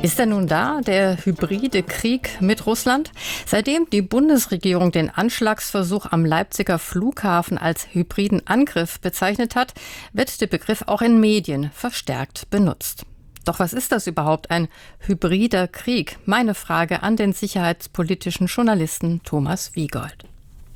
Ist er nun da, der hybride Krieg mit Russland? Seitdem die Bundesregierung den Anschlagsversuch am Leipziger Flughafen als hybriden Angriff bezeichnet hat, wird der Begriff auch in Medien verstärkt benutzt. Doch was ist das überhaupt, ein hybrider Krieg? Meine Frage an den sicherheitspolitischen Journalisten Thomas Wiegold.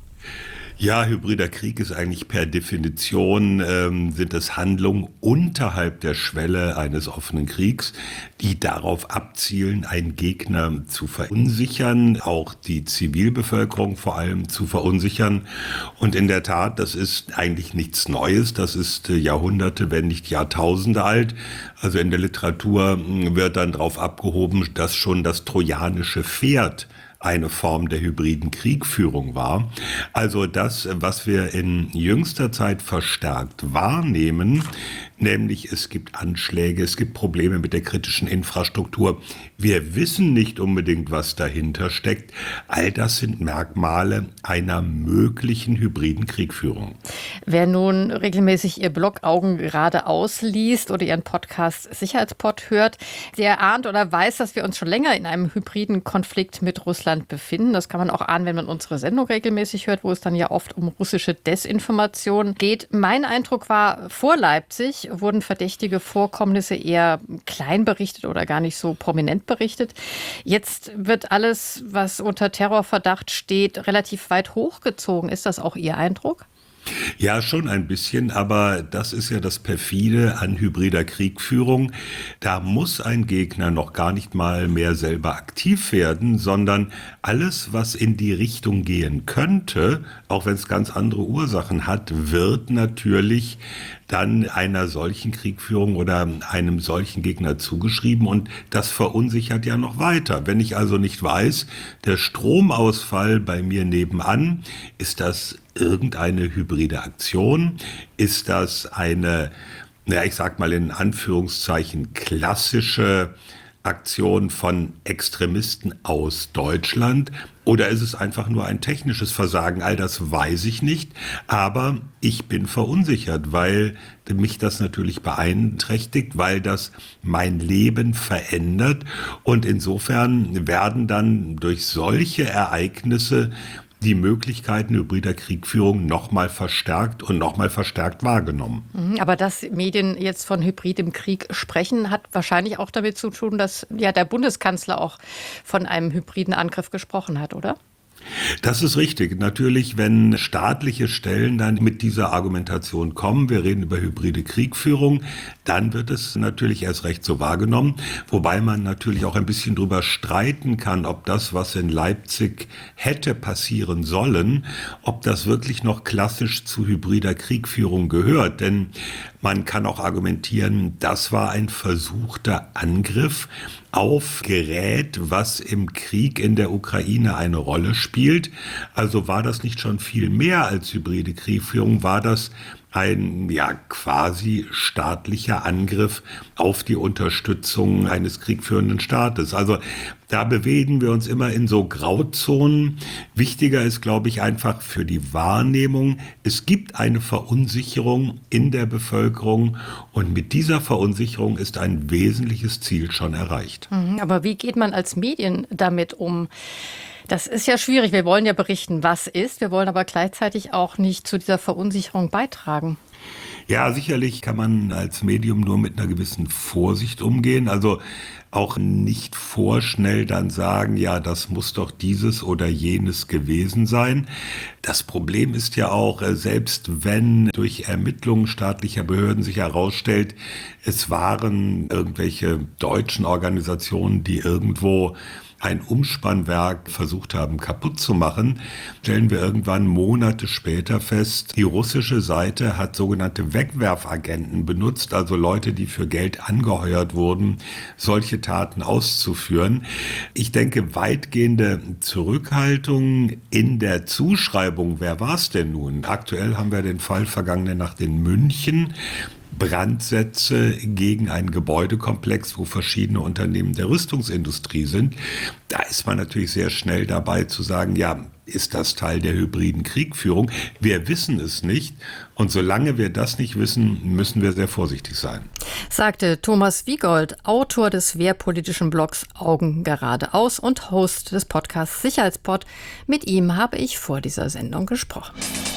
Ja, hybrider Krieg ist eigentlich per Definition, sind es Handlungen unterhalb der Schwelle eines offenen Kriegs, die darauf abzielen, einen Gegner zu verunsichern, auch die Zivilbevölkerung vor allem zu verunsichern. Und in der Tat, das ist eigentlich nichts Neues, das ist Jahrhunderte, wenn nicht Jahrtausende alt. Also in der Literatur wird dann drauf abgehoben, dass schon das trojanische Pferd eine Form der hybriden Kriegführung war. Also das, was wir in jüngster Zeit verstärkt wahrnehmen, nämlich es gibt Anschläge, es gibt Probleme mit der kritischen Infrastruktur. Wir wissen nicht unbedingt, was dahinter steckt. All das sind Merkmale einer möglichen hybriden Kriegführung. Wer nun regelmäßig Ihr Blog Augen geradeaus liest oder Ihren Podcast Sicherheitspod hört, der ahnt oder weiß, dass wir uns schon länger in einem hybriden Konflikt mit Russland befinden. Das kann man auch ahnen, wenn man unsere Sendung regelmäßig hört, wo es dann ja oft um russische Desinformation geht. Mein Eindruck war, vor Leipzig wurden verdächtige Vorkommnisse eher klein berichtet oder gar nicht so prominent berichtet. Jetzt wird alles, was unter Terrorverdacht steht, relativ weit hochgezogen. Ist das auch Ihr Eindruck? Ja, schon ein bisschen, aber das ist ja das Perfide an hybrider Kriegführung. Da muss ein Gegner noch gar nicht mal mehr selber aktiv werden, sondern alles, was in die Richtung gehen könnte, auch wenn es ganz andere Ursachen hat, wird natürlich dann einer solchen Kriegführung oder einem solchen Gegner zugeschrieben, und das verunsichert ja noch weiter. Wenn ich also nicht weiß, der Stromausfall bei mir nebenan, ist das irgendeine hybride Aktion? Ist das eine, ich sag mal in Anführungszeichen, klassische Aktion von Extremisten aus Deutschland? Oder ist es einfach nur ein technisches Versagen? All das weiß ich nicht, aber ich bin verunsichert, weil mich das natürlich beeinträchtigt, weil das mein Leben verändert, und insofern werden dann durch solche Ereignisse die Möglichkeiten hybrider Kriegführung nochmal verstärkt wahrgenommen. Aber dass Medien jetzt von hybridem Krieg sprechen, hat wahrscheinlich auch damit zu tun, dass ja der Bundeskanzler auch von einem hybriden Angriff gesprochen hat, oder? Das ist richtig. Natürlich, wenn staatliche Stellen dann mit dieser Argumentation kommen, wir reden über hybride Kriegführung, dann wird es natürlich erst recht so wahrgenommen. Wobei man natürlich auch ein bisschen drüber streiten kann, ob das, was in Leipzig hätte passieren sollen, ob das wirklich noch klassisch zu hybrider Kriegführung gehört. Denn man kann auch argumentieren, das war ein versuchter Angriff auf Gerät, was im Krieg in der Ukraine eine Rolle spielt. Also war das nicht schon viel mehr als hybride Kriegführung, war das ein quasi staatlicher Angriff auf die Unterstützung eines kriegführenden Staates. Also da bewegen wir uns immer in so Grauzonen. Wichtiger ist, glaube ich, einfach für die Wahrnehmung, es gibt eine Verunsicherung in der Bevölkerung, und mit dieser Verunsicherung ist ein wesentliches Ziel schon erreicht. Aber wie geht man als Medien damit um? Das ist ja schwierig. Wir wollen ja berichten, was ist. Wir wollen aber gleichzeitig auch nicht zu dieser Verunsicherung beitragen. Ja, sicherlich kann man als Medium nur mit einer gewissen Vorsicht umgehen. Also auch nicht vorschnell dann sagen, ja, das muss doch dieses oder jenes gewesen sein. Das Problem ist ja auch, selbst wenn durch Ermittlungen staatlicher Behörden sich herausstellt, es waren irgendwelche deutschen Organisationen, die irgendwo ein Umspannwerk versucht haben kaputt zu machen, stellen wir irgendwann Monate später fest, die russische Seite hat sogenannte Wegwerfagenten benutzt, also Leute, die für Geld angeheuert wurden, solche Taten auszuführen. Ich denke, weitgehende Zurückhaltung in der Zuschreibung, wer war es denn nun? Aktuell haben wir den Fall vergangene Nacht in München. Brandsätze gegen einen Gebäudekomplex, wo verschiedene Unternehmen der Rüstungsindustrie sind. Da ist man natürlich sehr schnell dabei zu sagen, ja, ist das Teil der hybriden Kriegführung? Wir wissen es nicht. Und solange wir das nicht wissen, müssen wir sehr vorsichtig sein. Sagte Thomas Wiegold, Autor des wehrpolitischen Blogs Augen geradeaus und Host des Podcasts Sicherheitspod. Mit ihm habe ich vor dieser Sendung gesprochen.